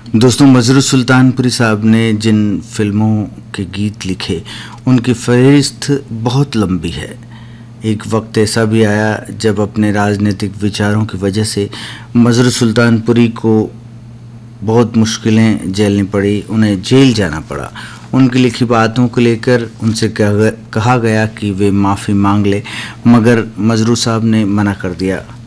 दोस्तों, मजरू सुल्तानपुरी साहब ने जिन फिल्मों के गीत लिखे उनकी फहरिस्त बहुत लंबी है। एक वक्त ऐसा भी आया जब अपने राजनीतिक विचारों की वजह से मजरू सुल्तानपुरी को बहुत मुश्किलें झेलनी पड़ी, उन्हें जेल जाना पड़ा। उनकी लिखी बातों को लेकर उनसे कहा गया कि वे माफ़ी मांग ले, मगर मजरू साहब ने मना कर दिया।